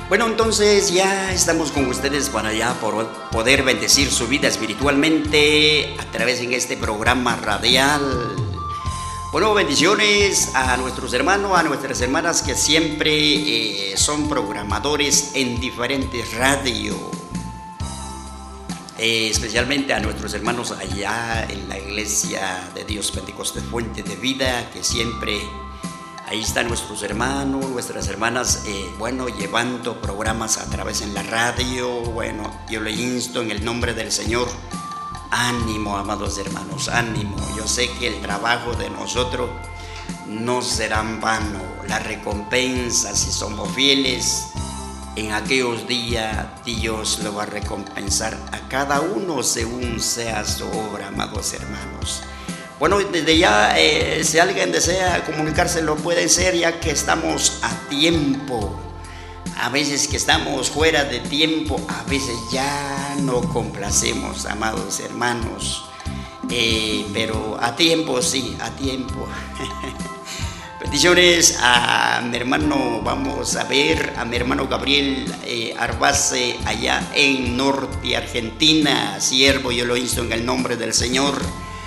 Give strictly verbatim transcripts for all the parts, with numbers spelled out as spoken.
Bueno, entonces ya estamos con ustedes para ya por poder bendecir su vida espiritualmente a través de este programa radial. Bueno, bendiciones a nuestros hermanos, a nuestras hermanas que siempre eh, son programadores en diferentes radios. Eh, especialmente a nuestros hermanos allá en la Iglesia de Dios Pentecostés Fuente de Vida, que siempre ahí están nuestros hermanos, nuestras hermanas, eh, bueno, llevando programas a través en la radio. Bueno, yo le insto en el nombre del Señor, ánimo, amados hermanos, ánimo. Yo sé que el trabajo de nosotros no será en vano. La recompensa, si somos fieles, en aquellos días Dios lo va a recompensar a cada uno según sea su obra, amados hermanos. Bueno, desde ya, eh, si alguien desea comunicarse, lo puede ser, ya que estamos a tiempo. A veces que estamos fuera de tiempo, a veces ya no complacemos, amados hermanos. Eh, pero a tiempo, sí, a tiempo. Bendiciones a mi hermano, vamos a ver, a mi hermano Gabriel eh, Arbace, allá en Norte, Argentina. Siervo, yo lo insto en el nombre del Señor.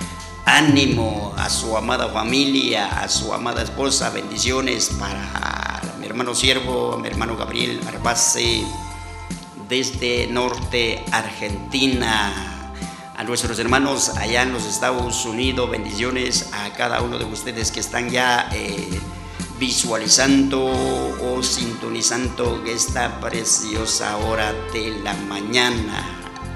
Ánimo a su amada familia, a su amada esposa. Bendiciones para mi hermano siervo, mi hermano Gabriel Arbace, desde Norte, Argentina. A nuestros hermanos allá en los Estados Unidos, bendiciones a cada uno de ustedes que están ya eh, visualizando o sintonizando esta preciosa hora de la mañana.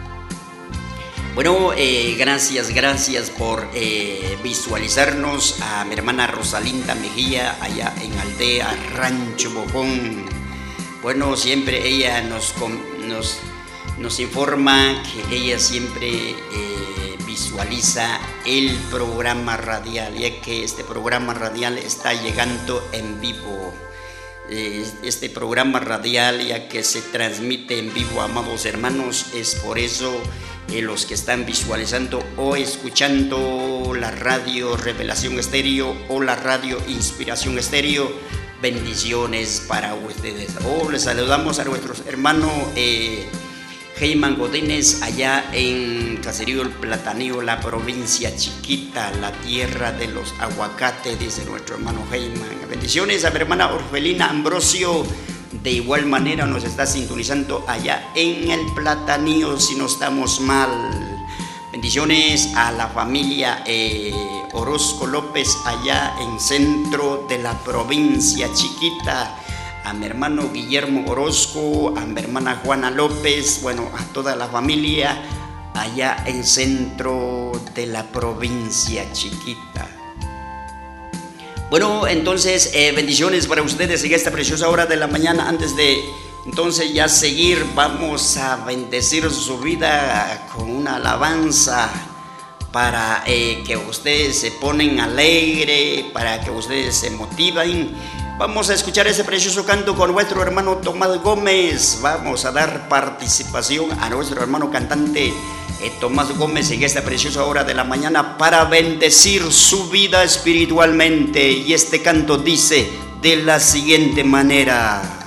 Bueno, eh, gracias, gracias por eh, visualizarnos. A mi hermana Rosalinda Mejía, allá en Aldea Rancho Bojón. Bueno, siempre ella nos, nos, nos informa que ella siempre eh, visualiza el programa radial, ya que este programa radial está llegando en vivo. Este programa radial, ya que se transmite en vivo, amados hermanos, es por eso eh, los que están visualizando o escuchando la radio Revelación Estéreo o la radio Inspiración Estéreo, bendiciones para ustedes. Oh, les saludamos a nuestros hermanos eh, Heyman Godínez, allá en Caserío El Platanillo, la provincia chiquita, la tierra de los aguacates, dice nuestro hermano Heyman. Bendiciones a mi hermana Orfelina Ambrosio, de igual manera nos está sintonizando allá en El Platanillo, si no estamos mal. Bendiciones a la familia eh, Orozco López, allá en centro de la provincia chiquita. A mi hermano Guillermo Orozco, a mi hermana Juana López, bueno, a toda la familia allá en centro de la provincia chiquita. Bueno, entonces, eh, bendiciones para ustedes en esta preciosa hora de la mañana. Antes de entonces ya seguir, vamos a bendecir su vida con una alabanza para eh, que ustedes se ponen alegre, para que ustedes se motiven. Vamos a escuchar ese precioso canto con nuestro hermano Tomás Gómez. Vamos a dar participación a nuestro hermano cantante eh, Tomás Gómez en esta preciosa hora de la mañana para bendecir su vida espiritualmente. Y este canto dice de la siguiente manera: